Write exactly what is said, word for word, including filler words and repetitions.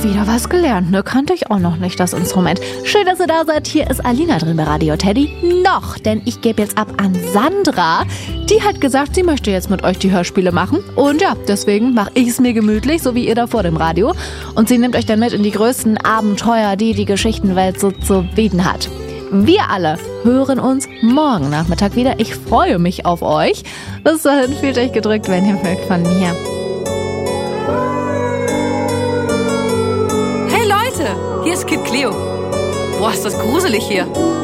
Ach, wieder was gelernt, ne? Kannte ich auch noch nicht, das Instrument. Schön, dass ihr da seid. Hier ist Alina drin bei Radio Teddy. Noch, denn ich gebe jetzt ab an Sandra. Die hat gesagt, sie möchte jetzt mit euch die Hörspiele machen. Und ja, deswegen mache ich es mir gemütlich, so wie ihr da vor dem Radio. Und sie nimmt euch dann mit in die größten Abenteuer, die die Geschichtenwelt so zu bieten hat. Wir alle hören uns morgen Nachmittag wieder. Ich freue mich auf euch. Bis dahin, fühlt euch gedrückt, wenn ihr mögt, von mir. Hey Leute, hier ist Kid Cleo. Boah, ist das gruselig hier.